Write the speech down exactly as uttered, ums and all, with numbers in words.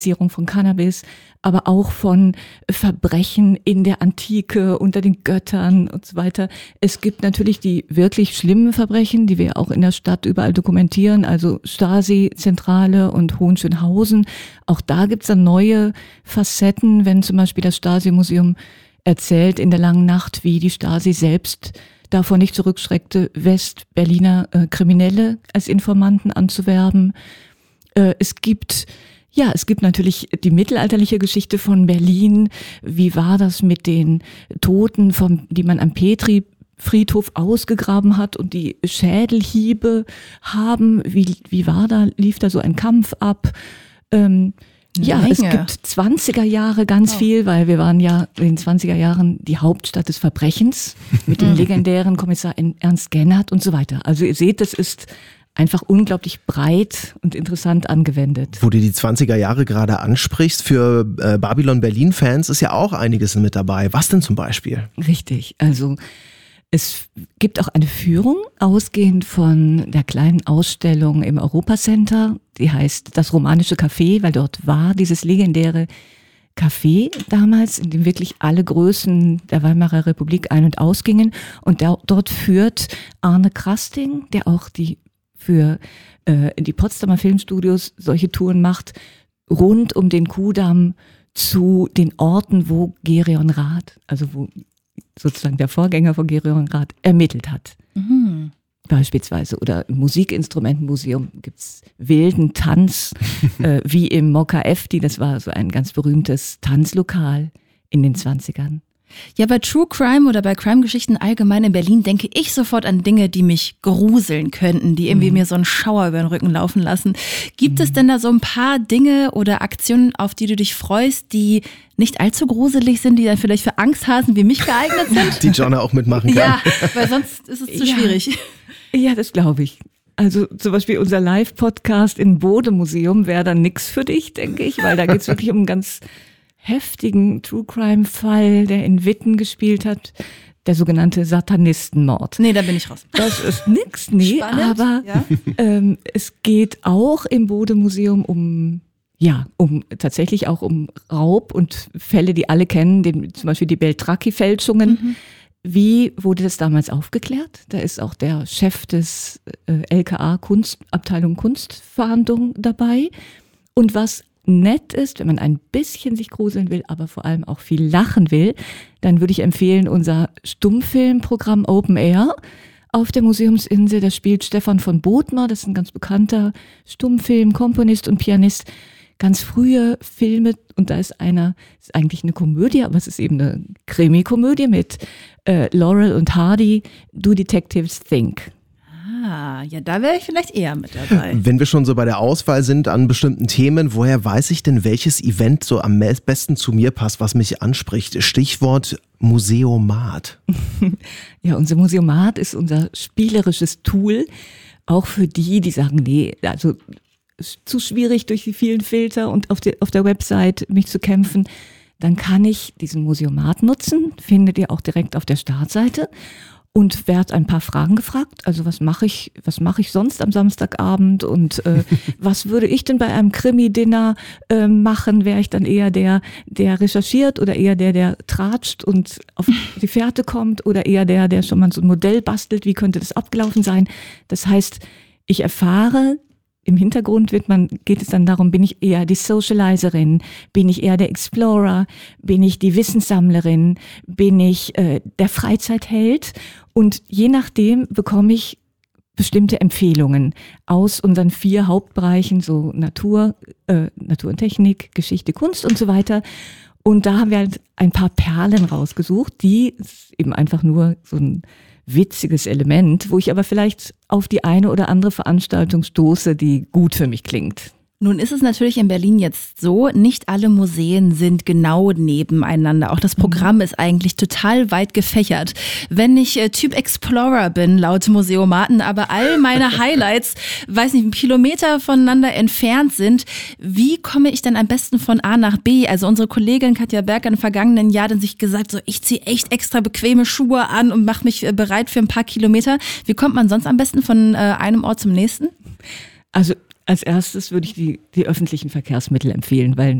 von Cannabis, aber auch von Verbrechen in der Antike unter den Göttern und so weiter. Es gibt natürlich die wirklich schlimmen Verbrechen, die wir auch in der Stadt überall dokumentieren, also Stasi-Zentrale und Hohenschönhausen. Auch da gibt es dann neue Facetten, wenn zum Beispiel das Stasi-Museum erzählt in der langen Nacht, wie die Stasi selbst davor nicht zurückschreckte, West-Berliner äh, Kriminelle als Informanten anzuwerben. Äh, es gibt Ja, es gibt natürlich die mittelalterliche Geschichte von Berlin. Wie war das mit den Toten, vom, die man am Petri-Friedhof ausgegraben hat und die Schädelhiebe haben? Wie, wie war da, lief da so ein Kampf ab? Ähm, ja, Menge. Es gibt zwanziger Jahre ganz oh. viel, weil wir waren ja in den zwanziger Jahren die Hauptstadt des Verbrechens mit dem legendären Kommissar Ernst Gennert und so weiter. Also ihr seht, das ist einfach unglaublich breit und interessant angewendet. Wo du die zwanziger Jahre gerade ansprichst, für äh, Babylon Berlin-Fans ist ja auch einiges mit dabei. Was denn zum Beispiel? Richtig, also es gibt auch eine Führung, ausgehend von der kleinen Ausstellung im Europacenter, die heißt Das romanische Café, weil dort war dieses legendäre Café damals, in dem wirklich alle Größen der Weimarer Republik ein- und ausgingen. Und der, dort führt Arne Krasting, der auch die für äh, die Potsdamer Filmstudios solche Touren macht, rund um den Kuhdamm zu den Orten, wo Gereon Rath, also wo sozusagen der Vorgänger von Gereon Rath ermittelt hat. Mhm. Beispielsweise. Oder im Musikinstrumentenmuseum gibt's wilden Tanz, äh, wie im Mokka Efti, das war so ein ganz berühmtes Tanzlokal in den zwanzigern. Ja, bei True Crime oder bei Crime-Geschichten allgemein in Berlin denke ich sofort an Dinge, die mich gruseln könnten, die irgendwie mhm. mir so einen Schauer über den Rücken laufen lassen. Gibt mhm. es denn da so ein paar Dinge oder Aktionen, auf die du dich freust, die nicht allzu gruselig sind, die dann vielleicht für Angsthasen wie mich geeignet sind? Die Jonna auch mitmachen kann. Ja, weil sonst ist es zu ja. schwierig. Ja, das glaube ich. Also zum Beispiel unser Live-Podcast im Bode-Museum wäre dann nix für dich, denke ich, weil da geht es wirklich um einen ganz heftigen True-Crime-Fall, der in Witten gespielt hat, der sogenannte Satanistenmord. Nee, da bin ich raus. Das ist nix, nee, Spannend, aber ja. ähm, es geht auch im Bode-Museum um, ja, um tatsächlich auch um Raub und Fälle, die alle kennen, den, zum Beispiel die Beltracchi-Fälschungen. Mhm. Wie wurde das damals aufgeklärt? Da ist auch der Chef des äh, L K A Kunstabteilung Kunstfahndung dabei. Und was nett ist, wenn man ein bisschen sich gruseln will, aber vor allem auch viel lachen will, dann würde ich empfehlen unser Stummfilmprogramm Open Air auf der Museumsinsel. Da spielt Stefan von Bothmer, das ist ein ganz bekannter Stummfilmkomponist und Pianist, ganz frühe Filme, und da ist einer, ist eigentlich eine Komödie, aber es ist eben eine Krimi-Komödie mit äh, Laurel und Hardy, Do Detectives Think. Ah, ja, da wäre ich vielleicht eher mit dabei. Wenn wir schon so bei der Auswahl sind an bestimmten Themen, woher weiß ich denn, welches Event so am besten zu mir passt, was mich anspricht? Stichwort Museomat. Ja, unser Museomat ist unser spielerisches Tool, auch für die, die sagen, nee, also zu schwierig durch die vielen Filter und auf, die, auf der Website mich zu kämpfen. Dann kann ich diesen Museomat nutzen, findet ihr auch direkt auf der Startseite. Und werd ein paar Fragen gefragt. Also was mache ich, was mache ich sonst am Samstagabend und äh, was würde ich denn bei einem Krimi-Dinner äh, machen? Wäre ich dann eher der, der recherchiert oder eher der, der tratscht und auf die Fährte kommt oder eher der, der schon mal so ein Modell bastelt? Wie könnte das abgelaufen sein? Das heißt, ich erfahre, im Hintergrund wird man, geht es dann darum, bin ich eher die Socializerin, bin ich eher der Explorer, bin ich die Wissenssammlerin, bin ich äh, der Freizeitheld, und je nachdem bekomme ich bestimmte Empfehlungen aus unseren vier Hauptbereichen, so Natur, äh, Natur und Technik, Geschichte, Kunst und so weiter. Und da haben wir halt ein paar Perlen rausgesucht, die eben einfach nur so ein witziges Element, wo ich aber vielleicht auf die eine oder andere Veranstaltung stoße, die gut für mich klingt. Nun ist es natürlich in Berlin jetzt so, nicht alle Museen sind genau nebeneinander. Auch das Programm ist eigentlich total weit gefächert. Wenn ich äh, Typ Explorer bin, laut Museomaten, aber all meine Highlights, weiß nicht, einen Kilometer voneinander entfernt sind, wie komme ich denn am besten von A nach B? Also unsere Kollegin Katja Berg im vergangenen Jahr hat sich gesagt, so ich ziehe echt extra bequeme Schuhe an und mache mich äh, bereit für ein paar Kilometer. Wie kommt man sonst am besten von äh, einem Ort zum nächsten? Also Als erstes würde ich die, die öffentlichen Verkehrsmittel empfehlen, weil